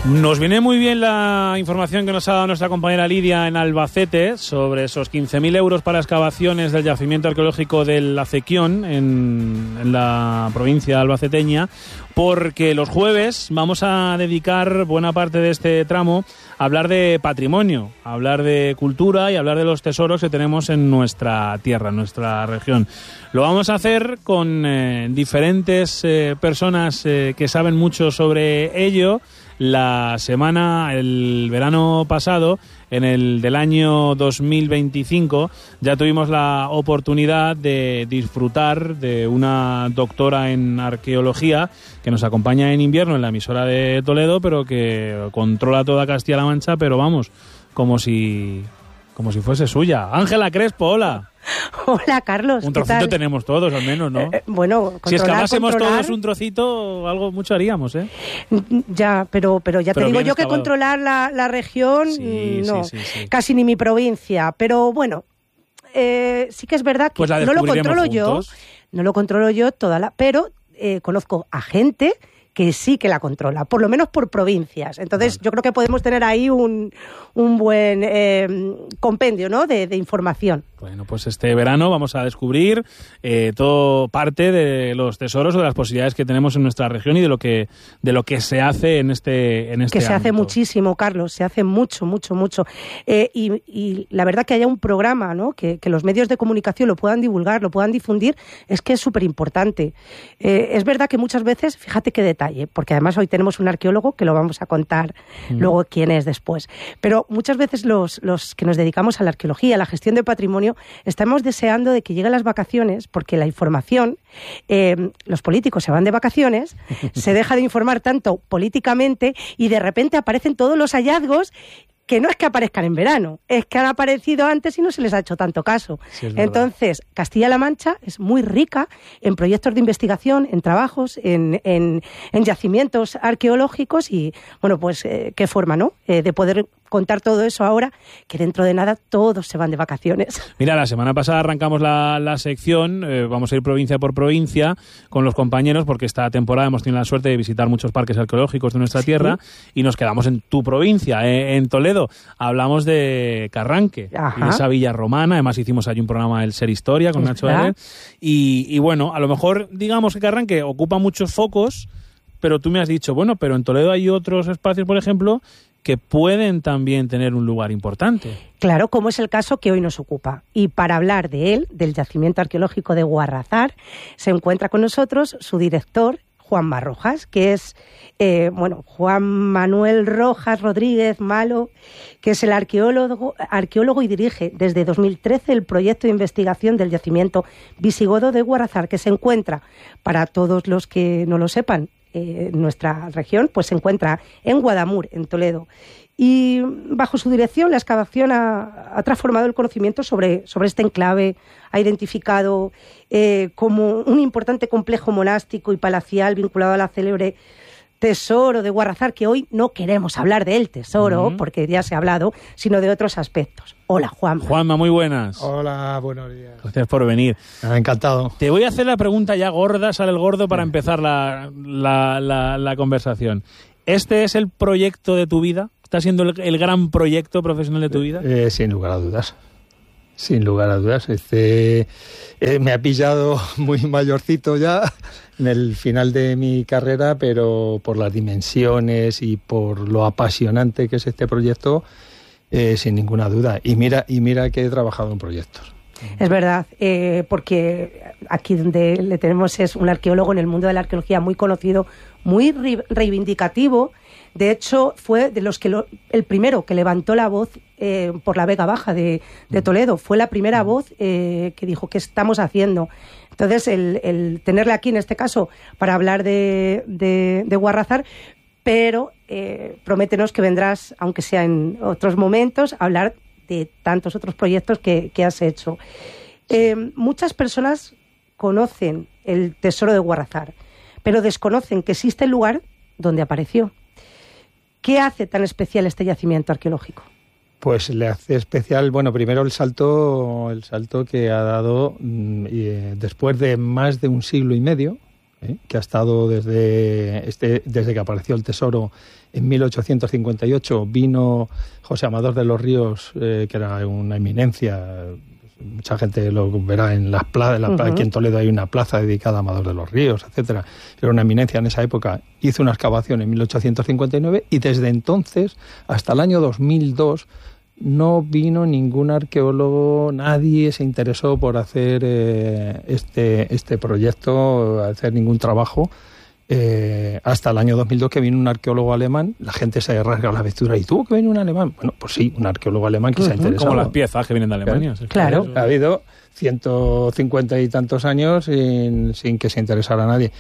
Nos viene muy bien la información que nos ha dado nuestra compañera Lidia en Albacete sobre esos 15.000 euros para excavaciones del yacimiento arqueológico del Acequión en la provincia albaceteña, porque los jueves vamos a dedicar buena parte de este tramo a hablar de patrimonio, a hablar de cultura y a hablar de los tesoros que tenemos en nuestra tierra, en nuestra región. Lo vamos a hacer con diferentes personas que saben mucho sobre ello. El verano pasado, en el del año 2025, ya tuvimos la oportunidad de disfrutar de una doctora en arqueología que nos acompaña en invierno en la emisora de Toledo, pero que controla toda Castilla-La Mancha, pero vamos, como si fuese suya. Ángela Crespo, hola. Hola, Carlos. Un trocito tenemos todos, al menos, ¿no? Si excavásemos todos un trocito, algo mucho haríamos, ¿eh? Ya, pero ya te digo yo que controlar la región, no, sí. Casi ni mi provincia. Pero bueno, sí que es verdad que pues no lo controlo yo, pero conozco a gente que sí que la controla, por lo menos por provincias. Entonces, Yo creo que podemos tener ahí un buen compendio, ¿no?, de información. Bueno, pues este verano vamos a descubrir todo parte de los tesoros o de las posibilidades que tenemos en nuestra región y de lo que se hace en este que se hace muchísimo, Carlos, se hace mucho. Y la verdad que haya un programa, ¿no?, que los medios de comunicación lo puedan divulgar, lo puedan difundir, es que es súper importante. Es verdad que muchas veces, fíjate qué detalle, porque además hoy tenemos un arqueólogo que lo vamos a contar luego quién es después. Pero muchas veces los que nos dedicamos a la arqueología, a la gestión de patrimonio, estamos deseando de que lleguen las vacaciones, porque la información, los políticos se van de vacaciones, se deja de informar tanto políticamente y de repente aparecen todos los hallazgos que no es que aparezcan en verano, es que han aparecido antes y no se les ha hecho tanto caso. Sí, entonces, Castilla-La Mancha es muy rica en proyectos de investigación, en trabajos, en yacimientos arqueológicos y, bueno, pues qué forma, ¿no?, de poder contar todo eso ahora, que dentro de nada todos se van de vacaciones. Mira, la semana pasada arrancamos la sección, vamos a ir provincia por provincia con los compañeros, porque esta temporada hemos tenido la suerte de visitar muchos parques arqueológicos de nuestra tierra y nos quedamos en tu provincia, en Toledo. Hablamos de Carranque, y esa villa romana, además hicimos allí un programa del Ser Historia con Nacho Herrera, y bueno, a lo mejor digamos que Carranque ocupa muchos focos, pero tú me has dicho, bueno, pero en Toledo hay otros espacios, por ejemplo, que pueden también tener un lugar importante. Claro, como es el caso que hoy nos ocupa. Y para hablar de él, del yacimiento arqueológico de Guarrazar, se encuentra con nosotros su director, Juanma Rojas, que es, Juan Manuel Rojas Rodríguez Malo, que es el arqueólogo y dirige desde 2013 el proyecto de investigación del yacimiento visigodo de Guarrazar, que se encuentra, para todos los que no lo sepan, nuestra región, pues se encuentra en Guadamur, en Toledo. Y bajo su dirección la excavación ha transformado el conocimiento sobre este enclave, ha identificado como un importante complejo monástico y palacial vinculado a la célebre tesoro de Guarrazar, que hoy no queremos hablar del tesoro, porque ya se ha hablado, sino de otros aspectos. Hola, Juanma. Juanma, muy buenas. Hola, buenos días. Gracias por venir. Encantado. Te voy a hacer la pregunta ya gorda, sale el gordo, para empezar la conversación. ¿Este es el proyecto de tu vida? ¿Está siendo el gran proyecto profesional de tu vida? Sin lugar a dudas. Sin lugar a dudas. Me ha pillado muy mayorcito ya en el final de mi carrera, pero por las dimensiones y por lo apasionante que es este proyecto, sin ninguna duda. Y mira que he trabajado en proyectos. Es verdad, porque aquí donde le tenemos es un arqueólogo en el mundo de la arqueología muy conocido, muy reivindicativo. De hecho, fue de los que el primero que levantó la voz por la Vega Baja de Toledo. Fue la primera voz que dijo, ¿qué estamos haciendo? Entonces, el tenerle aquí, en este caso, para hablar de Guarrazar, pero prométenos que vendrás, aunque sea en otros momentos, a hablar de tantos otros proyectos que has hecho. Muchas personas conocen el tesoro de Guarrazar, pero desconocen que existe el lugar donde apareció. ¿Qué hace tan especial este yacimiento arqueológico? Pues le hace especial, bueno, primero el salto que ha dado después de más de un siglo y medio, que ha estado desde que apareció el tesoro en 1858. Vino José Amador de los Ríos, que era una eminencia. Mucha gente lo verá en las plazas. Aquí en Toledo hay una plaza dedicada a Amador de los Ríos, etcétera. Era una eminencia en esa época. Hizo una excavación en 1859 y desde entonces hasta el año 2002 no vino ningún arqueólogo, nadie se interesó por hacer este proyecto, hacer ningún trabajo. Hasta el año 2002 que vino un arqueólogo alemán, la gente se rasga las vestiduras y tuvo que venir un alemán. Bueno, pues sí, un arqueólogo alemán que se ha interesado. Como las piezas que vienen de Alemania. Claro. Ha habido 150 y tantos años sin que se interesara a nadie.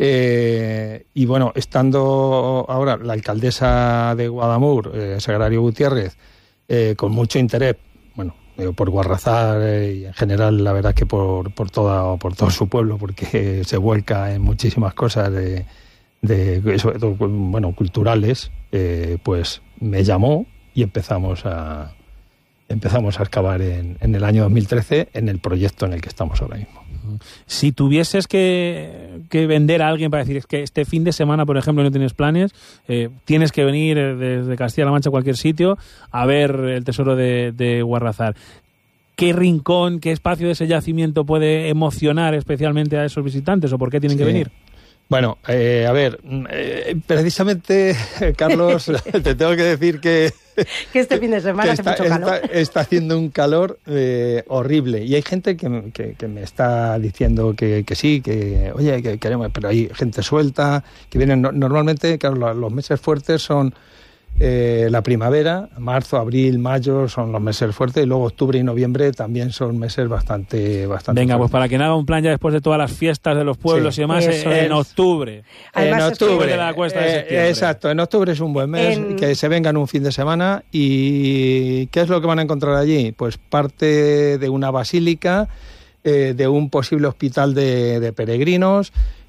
Y bueno, estando ahora la alcaldesa de Guadamur, Sagrario Gutiérrez, con mucho interés, por Guarrazar y en general la verdad que por todo su pueblo, porque se vuelca en muchísimas cosas sobre todo, culturales, pues me llamó y empezamos a excavar en el año 2013 en el proyecto en el que estamos ahora mismo. Si tuvieses que vender a alguien para decir es que este fin de semana, por ejemplo, no tienes planes, tienes que venir desde Castilla-La Mancha a cualquier sitio a ver el tesoro de Guarrazar, ¿qué rincón, qué espacio de ese yacimiento puede emocionar especialmente a esos visitantes o por qué tienen que venir? Bueno, a ver, precisamente, Carlos, te tengo que decir que este fin de semana hace mucho calor. Está haciendo un calor horrible y hay gente que me está diciendo que sí, que oye, que queremos, pero hay gente suelta, que vienen normalmente, claro, los meses fuertes son la primavera, marzo, abril, mayo son los meses fuertes y luego octubre y noviembre también son meses bastante Venga, fuertes. Pues para quien haga un plan ya después de todas las fiestas de los pueblos y demás, en octubre. Además, en octubre, de la cuesta de septiembre. Exacto, en octubre es un buen mes, que se vengan un fin de semana. ¿Y qué es lo que van a encontrar allí? Pues parte de una basílica, de un posible hospital de peregrinos,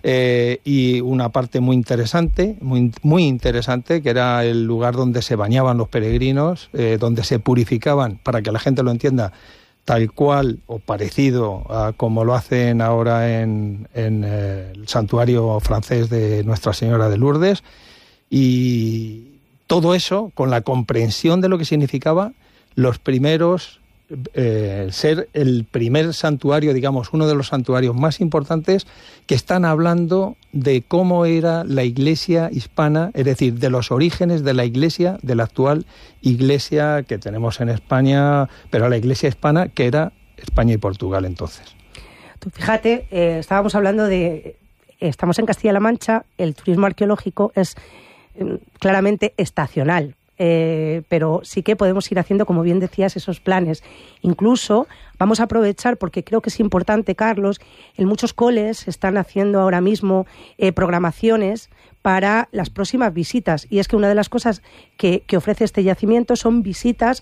y una parte muy interesante, muy interesante, que era el lugar donde se bañaban los peregrinos, donde se purificaban, para que la gente lo entienda, tal cual o parecido a como lo hacen ahora en el santuario francés de Nuestra Señora de Lourdes, y todo eso con la comprensión de lo que significaba los primeros, ser el primer santuario, digamos, uno de los santuarios más importantes que están hablando de cómo era la iglesia hispana, es decir, de los orígenes de la iglesia, de la actual iglesia que tenemos en España, pero la iglesia hispana que era España y Portugal entonces. Tú fíjate, estábamos hablando estamos en Castilla-La Mancha, el turismo arqueológico es claramente estacional. Pero sí que podemos ir haciendo, como bien decías, esos planes. Incluso vamos a aprovechar, porque creo que es importante, Carlos, en muchos coles están haciendo ahora mismo programaciones para las próximas visitas. Y es que una de las cosas que ofrece este yacimiento son visitas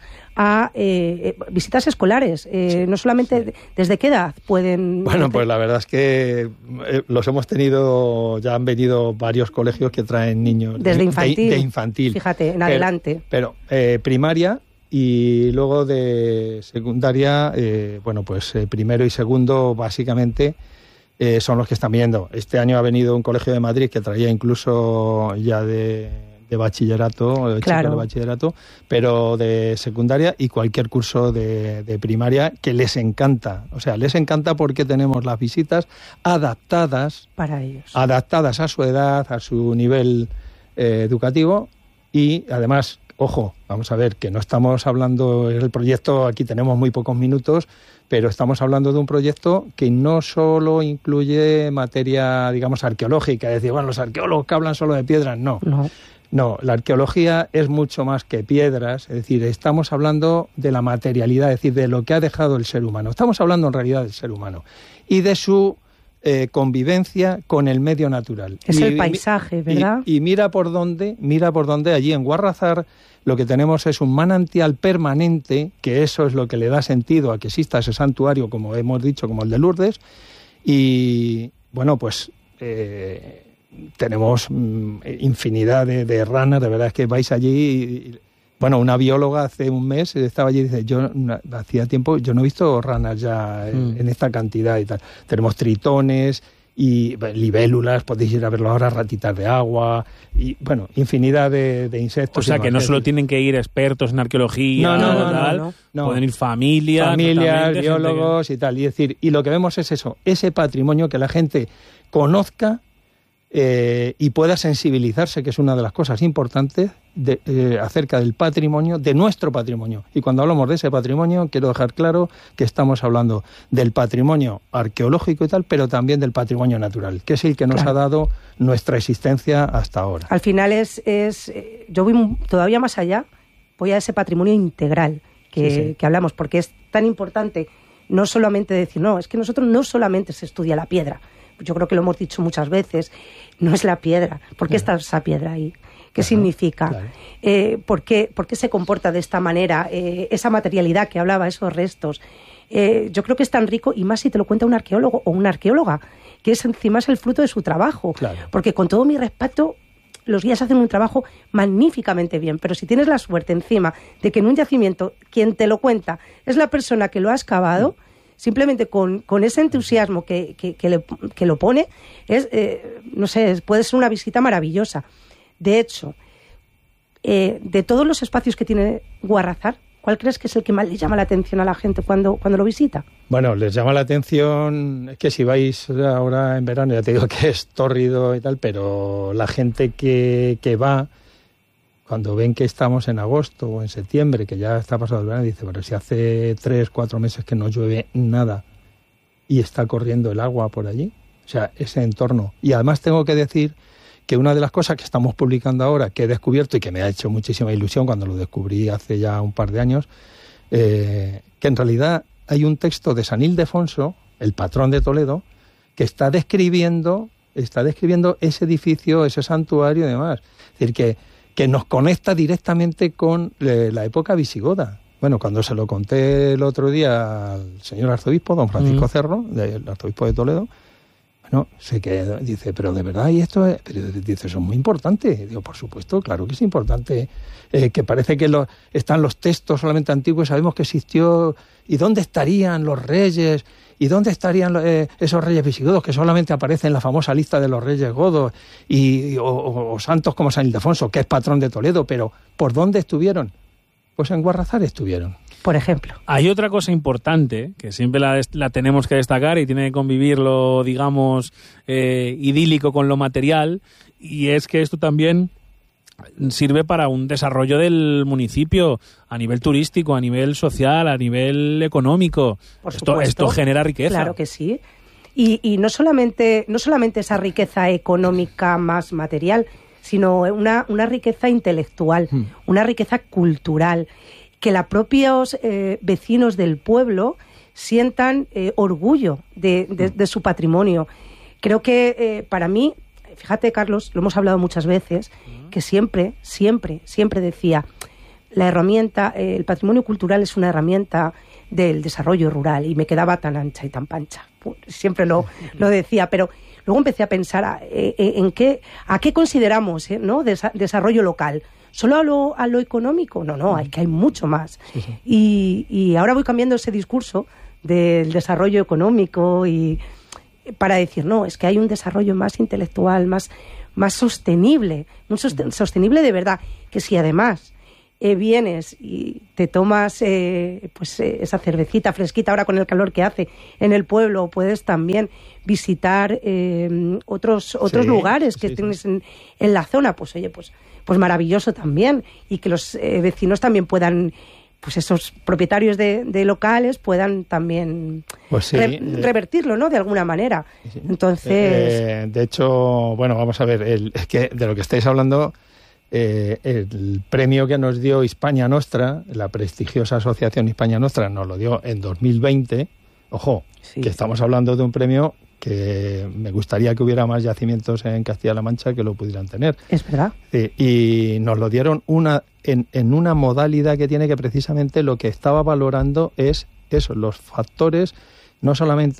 visitas escolares. No solamente, ¿desde qué edad pueden...? Bueno, pues la verdad es que los hemos tenido, ya han venido varios colegios que traen niños desde infantil. De infantil. Fíjate, en adelante. Pero primaria y luego de secundaria, primero y segundo básicamente son los que están viendo. Este año ha venido un colegio de Madrid que traía incluso ya de bachillerato, claro, de bachillerato, pero de secundaria y cualquier curso de primaria que les encanta. O sea, les encanta porque tenemos las visitas adaptadas para ellos, adaptadas a su edad, a su nivel educativo y además, ojo, vamos a ver que no estamos hablando, el proyecto aquí tenemos muy pocos minutos, pero estamos hablando de un proyecto que no solo incluye materia, digamos, arqueológica, es decir, bueno, los arqueólogos que hablan solo de piedras, no, la arqueología es mucho más que piedras, es decir, estamos hablando de la materialidad, es decir, de lo que ha dejado el ser humano. Estamos hablando en realidad del ser humano y de su convivencia con el medio natural. Es el paisaje, ¿verdad? Y mira por dónde, allí en Guarrazar, lo que tenemos es un manantial permanente, que eso es lo que le da sentido a que exista ese santuario, como hemos dicho, como el de Lourdes, y bueno, pues tenemos infinidad de ranas, de verdad es que vais allí y, bueno, una bióloga hace un mes estaba allí y dice, hacía tiempo, yo no he visto ranas ya en esta cantidad y tal. Tenemos tritones y libélulas, podéis ir a verlo ahora, ratitas de agua, y bueno, infinidad de insectos. O sea, que no solo tienen que ir expertos en arqueología, no. Pueden ir familias, biólogos y tal. Y decir, y lo que vemos es eso, ese patrimonio que la gente conozca y pueda sensibilizarse, que es una de las cosas importantes acerca del patrimonio, de nuestro patrimonio. Y cuando hablamos de ese patrimonio, quiero dejar claro que estamos hablando del patrimonio arqueológico y tal, pero también del patrimonio natural, que es el que nos ha dado nuestra existencia hasta ahora. Al final yo voy todavía más allá, voy a ese patrimonio integral que hablamos, porque es tan importante no solamente decir, no, es que nosotros no solamente se estudia la piedra. Yo creo que lo hemos dicho muchas veces, no es la piedra. ¿Por qué está esa piedra ahí? ¿Qué significa? Claro. ¿Por qué se comporta de esta manera? Esa materialidad que hablaba, esos restos. Yo creo que es tan rico, y más si te lo cuenta un arqueólogo o una arqueóloga, que encima es el fruto de su trabajo. Claro. Porque con todo mi respeto, los guías hacen un trabajo magníficamente bien, pero si tienes la suerte encima de que en un yacimiento quien te lo cuenta es la persona que lo ha excavado, simplemente con ese entusiasmo que lo pone, no sé, puede ser una visita maravillosa. De hecho, de todos los espacios que tiene Guarrazar, ¿cuál crees que es el que más le llama la atención a la gente cuando lo visita? Bueno, les llama la atención, es que si vais ahora en verano, ya te digo que es tórrido y tal, pero la gente que va, cuando ven que estamos en agosto o en septiembre, que ya está pasado el verano, dice, bueno, si hace 3-4 meses que no llueve nada y está corriendo el agua por allí, o sea, ese entorno. Y además tengo que decir que una de las cosas que estamos publicando ahora, que he descubierto y que me ha hecho muchísima ilusión cuando lo descubrí hace ya un par de años, que en realidad hay un texto de San Ildefonso, el patrón de Toledo, que está describiendo ese edificio, ese santuario y demás. Es decir, que nos conecta directamente con la época visigoda. Bueno, cuando se lo conté el otro día al señor arzobispo, don Francisco Cerro, el arzobispo de Toledo, bueno, se quedó, dice, pero de verdad, y esto es, pero dice, eso es muy importante. Digo, por supuesto, claro que es importante, que parece que están los textos solamente antiguos, sabemos que existió, ¿y dónde estarían los reyes? ¿Y dónde estarían esos reyes visigodos que solamente aparecen en la famosa lista de los reyes godos o santos como San Ildefonso, que es patrón de Toledo? Pero ¿por dónde estuvieron? Pues en Guarrazar estuvieron. Por ejemplo. Hay otra cosa importante que siempre la tenemos que destacar y tiene que convivir lo, digamos, idílico con lo material, y es que esto también sirve para un desarrollo del municipio a nivel turístico, a nivel social, a nivel económico. Esto genera riqueza. Claro que sí. Y no solamente esa riqueza económica más material, sino una riqueza intelectual, una riqueza cultural, que los propios vecinos del pueblo sientan orgullo de su patrimonio. Creo que para mí, fíjate, Carlos, lo hemos hablado muchas veces, que siempre decía, la herramienta, el patrimonio cultural es una herramienta del desarrollo rural, y me quedaba tan ancha y tan pancha. Siempre lo decía, pero luego empecé a pensar a qué consideramos desarrollo local. ¿Solo a lo económico? No, hay mucho más. Sí. Y ahora voy cambiando ese discurso del desarrollo económico y para decir, no, es que hay un desarrollo más intelectual, más sostenible, sostenible de verdad, que si además vienes y te tomas esa cervecita fresquita ahora con el calor que hace en el pueblo, puedes también visitar otros lugares que tienes en la zona, pues oye, pues maravilloso también, y que los vecinos también puedan, pues esos propietarios de locales puedan también revertirlo, ¿no?, de alguna manera. Sí. Entonces, de hecho, bueno, vamos a ver, es que de lo que estáis hablando, el premio que nos dio Hispania Nostra, la prestigiosa asociación Hispania Nostra, nos lo dio en 2020. Ojo, que estamos hablando de un premio que me gustaría que hubiera más yacimientos en Castilla-La Mancha que lo pudieran tener. Es verdad. Y nos lo dieron en una modalidad que tiene, que precisamente lo que estaba valorando es eso, los factores no solamente